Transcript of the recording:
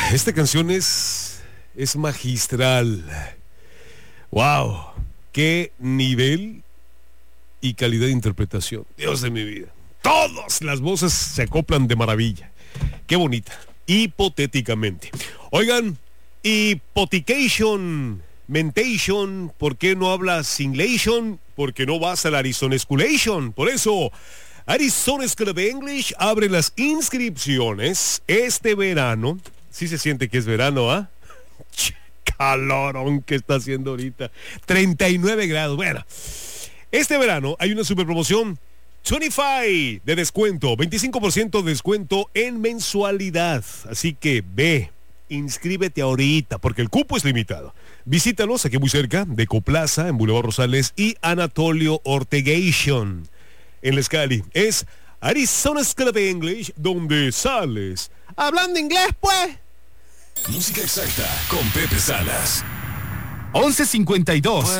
Esta canción es magistral. Wow, qué nivel y calidad de interpretación. Dios de mi vida. Todas las voces se acoplan de maravilla. Qué bonita. Hipotéticamente. Oigan, hipotication, mentation, ¿por qué no hablas Singlation? Porque no vas a la Arizona Schoolation. Por eso, Arizona School of English abre las inscripciones este verano. Sí se siente que es verano, ¿ah? Calorón que está haciendo ahorita. 39 grados. Bueno, este verano hay una super promoción. 25 de descuento, 25% de descuento en mensualidad. Así que ve, inscríbete ahorita, porque el cupo es limitado. Visítalos aquí muy cerca de Coplaza, en Boulevard Rosales y Anatolio Ortegation. En La Escali. Es Arizona School of English, donde sales hablando inglés, pues. Música exacta con Pepe Salas. 11:52.